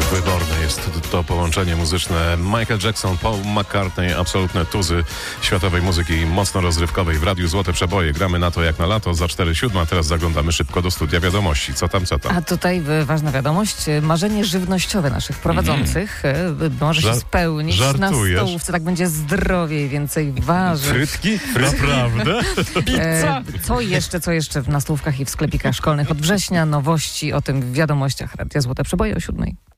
Wyborne jest to połączenie muzyczne. Michael Jackson, Paul McCartney, absolutne tuzy światowej muzyki mocno rozrywkowej. W Radiu Złote Przeboje gramy na to jak na lato za 4:07, a teraz zaglądamy szybko do studia wiadomości. Co tam? A tutaj ważna wiadomość. Marzenie żywnościowe naszych prowadzących może się spełnić. Żartujesz? Na stołówce tak będzie zdrowiej, więcej warzyw. Frytki? Naprawdę? Pizza? Co jeszcze na stołówkach i w sklepikach szkolnych od września? Nowości o tym w wiadomościach Radia Złote Przeboje o 7:00.